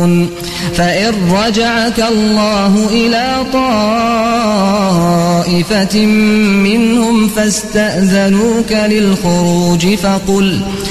يعلمون فإن رجعك الله إلى طائفة منهم فاستأذنوك للخروج